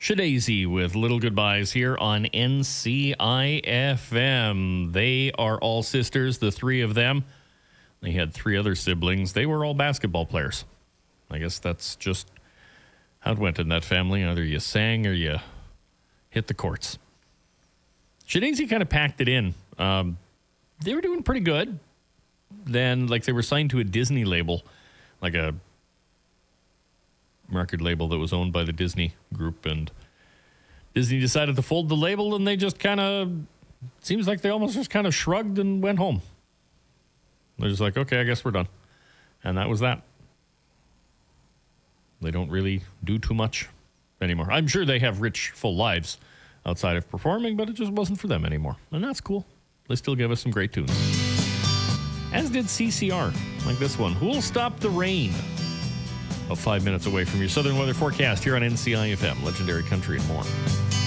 Shadazy with Little Goodbyes here on NCIFM. They are all sisters, the three of them. They had three other siblings. They were all basketball players. I guess that's just how it went in that family. Either you sang or you hit the courts. Shadazy kind of packed it in. They were doing pretty good. Then, they were signed to a Disney label, like a record label that was owned by the Disney group, and Disney decided to fold the label, and they just kind of, seems like they almost just kind of shrugged and went home. They're just like, okay, I guess we're done. And that was that. They don't really do too much anymore. I'm sure they have rich, full lives outside of performing, but it just wasn't for them anymore. And that's cool. They still give us some great tunes. As did CCR, like this one. Who'll Stop the Rain? About 5 minutes away from your southern weather forecast here on NCIFM, Legendary Country and more.